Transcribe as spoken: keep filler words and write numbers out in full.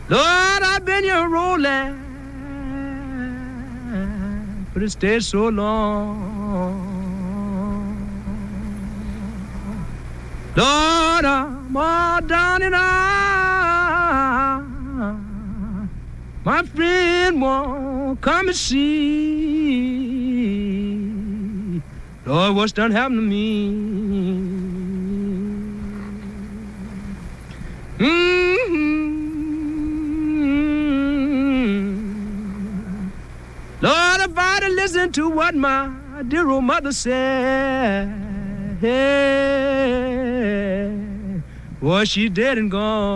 Lord, I've been here rolling, but it stayed so long. Lord, I'm all down and out. My friend won't come and see. Lord, what's done happened to me? Mm-hmm. Lord, if I'd have listened to what my dear old mother said, well, she's dead and gone.